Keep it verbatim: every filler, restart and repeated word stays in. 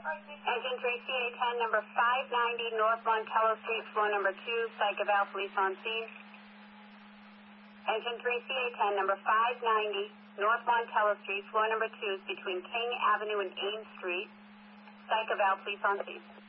Engine three C A ten, number five ninety, North Montello Street, floor number two, Psych Eval, police on scene. Engine three C A ten, number five ninety, North Montello Street, floor number two, between King Avenue and Ames Street. Psych Eval, police on scene.